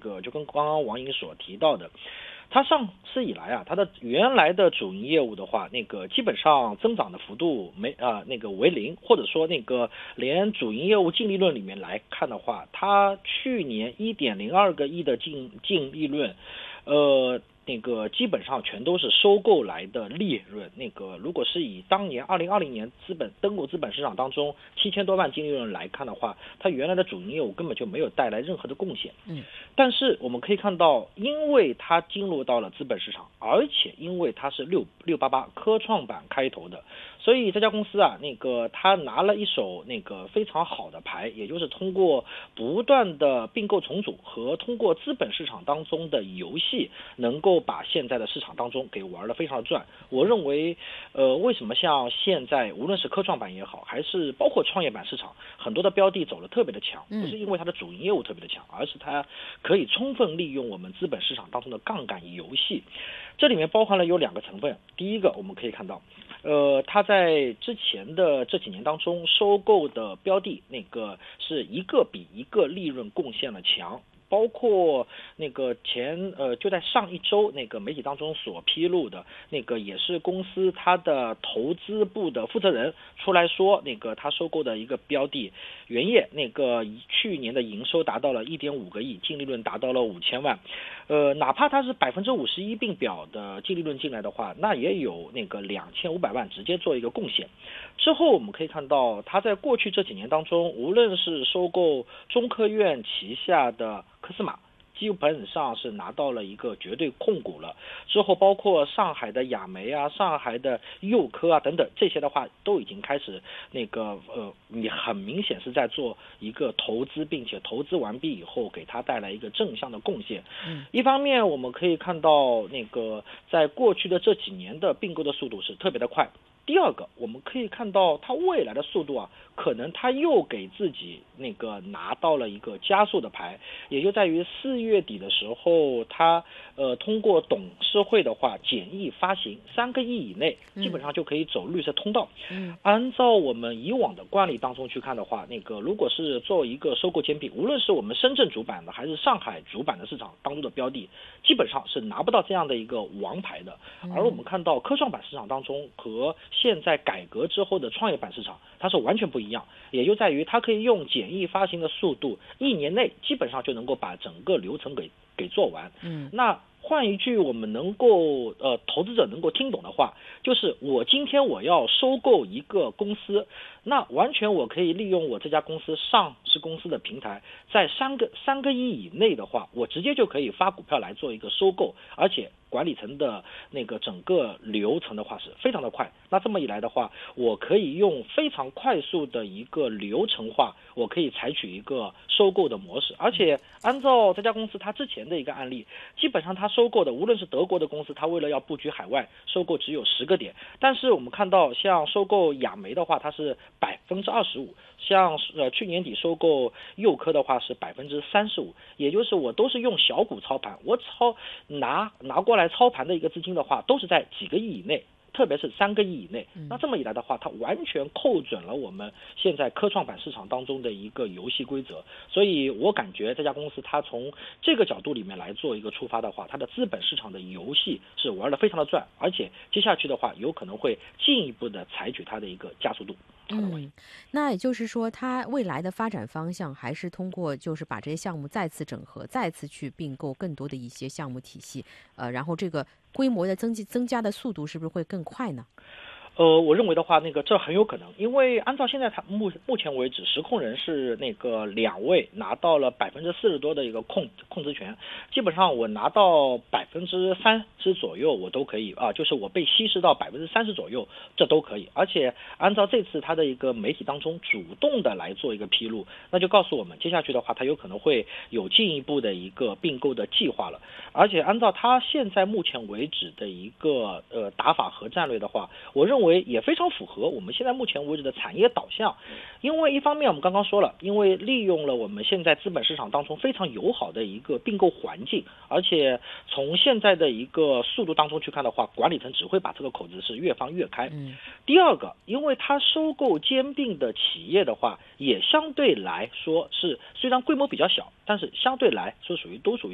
个就跟刚刚王莹所提到的，它上市以来啊，它的原来的主营业务的话，基本上增长的幅度为零，或者说连主营业务净利润里面来看的话，它去年1.02个亿的净利润，基本上全都是收购来的利润。如果是以当年2020年登陆资本市场当中7000多万净利润来看的话，它原来的主营业务根本就没有带来任何的贡献。但是我们可以看到，因为它进入到了资本市场，而且因为它是688科创板开头的，所以这家公司啊，它拿了一手非常好的牌，也就是通过不断的并购重组和通过资本市场当中的游戏，能够把现在的市场当中给玩得非常的转。我认为为什么像现在无论是科创板也好，还是包括创业板市场，很多的标的走得特别的强，不是因为它的主营业务特别的强，而是它可以充分利用我们资本市场当中的杠杆游戏。这里面包含了有2个成分。第一个，我们可以看到它在之前的这几年当中收购的标的是一个比一个利润贡献了强，包括就在上一周媒体当中所披露的也是公司它的投资部的负责人出来说，他收购的一个标的原业去年的营收达到了1.5个亿，净利润达到了5000万。哪怕它是51%并表的净利润进来的话，那也有2500万直接做一个贡献。之后我们可以看到，它在过去这几年当中，无论是收购中科院旗下的科斯玛，基本上是拿到了一个绝对控股了。之后包括上海的亚煤啊、上海的佑科啊等等，这些的话都已经开始你很明显是在做一个投资，并且投资完毕以后给它带来一个正向的贡献。一方面我们可以看到在过去的这几年的并购的速度是特别的快。第二个，我们可以看到它未来的速度啊，可能它又给自己拿到了一个加速的牌，也就在于4月底的时候，它通过董事会的话简易发行3个亿以内，基本上就可以走绿色通道。按照我们以往的惯例当中去看的话，如果是做一个收购兼并，无论是我们深圳主板的还是上海主板的市场当中的标的，基本上是拿不到这样的一个王牌的。而我们看到科创板市场当中和现在改革之后的创业板市场，它是完全不一样，也就在于它可以用简易发行的速度，1年内基本上就能够把整个流程给做完。那换一句我们能够投资者能够听懂的话，就是我今天我要收购一个公司，那完全我可以利用我这家公司上市公司的平台，在3个亿以内的话，我直接就可以发股票来做一个收购，而且管理层的整个流程的话是非常的快。那这么一来的话，我可以用非常快速的一个流程化，我可以采取一个收购的模式。而且按照这家公司它之前的一个案例，基本上它收购的无论是德国的公司，它为了要布局海外，收购只有10个点，但是我们看到像收购亚煤的话，它是25%，像去年底收购佑科的话是35%，也就是我都是用小股操盘，我拿过来操盘的一个资金的话，都是在几个亿以内，特别是3个亿以内。那这么一来的话，它完全扣准了我们现在科创板市场当中的一个游戏规则。所以我感觉这家公司它从这个角度里面来做一个出发的话，它的资本市场的游戏是玩得非常的转，而且接下去的话有可能会进一步的采取它的一个加速度。 那也就是说它未来的发展方向还是通过就是把这些项目再次整合，再次去并购更多的一些项目体系，然后这个规模的增加的速度是不是会更快呢？ 我认为的话，这很有可能，因为按照现在它目前为止，实控人是2位拿到了40%多的一个控制权，基本上我拿到30%左右我都可以啊，就是我被稀释到30%左右，这都可以。而且按照这次它的一个媒体当中主动的来做一个披露，那就告诉我们接下去的话，它有可能会有进一步的一个并购的计划了。而且按照它现在目前为止的一个打法和战略的话，我认为也非常符合我们现在目前为止的产业导向。因为一方面我们刚刚说了，因为利用了我们现在资本市场当中非常友好的一个并购环境，而且从现在的一个速度当中去看的话，管理层只会把这个口子是越放越开。第二个，因为它收购兼并的企业的话，也相对来说是虽然规模比较小，但是相对来说都属于